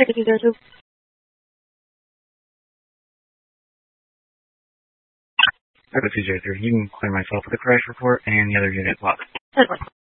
Ticket 202. Ticket 203. You can clear myself with a crash report and the other unit block. 10-4.